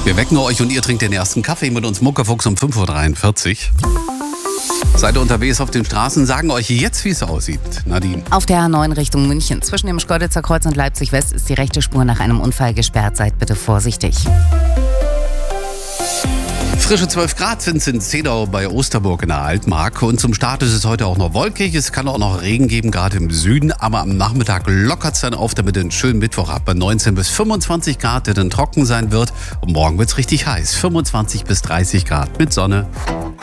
Wir wecken euch und ihr trinkt den ersten Kaffee mit uns Muckefuchs um 5.43 Uhr. Seid ihr unterwegs auf den Straßen, sagen euch jetzt, wie es aussieht. Nadine. Auf der A9 Richtung München. Zwischen dem Schkeuditzer Kreuz und Leipzig West ist die rechte Spur nach einem Unfall gesperrt. Seid bitte vorsichtig. Frische 12 Grad sind es in Zedau bei Osterburg in der Altmark. Und zum Start ist es heute auch noch wolkig. Es kann auch noch Regen geben, gerade im Süden. Aber am Nachmittag lockert es dann auf, damit einen schönen Mittwoch ab bei 19 bis 25 Grad, der dann trocken sein wird. Und morgen wird es richtig heiß. 25 bis 30 Grad mit Sonne.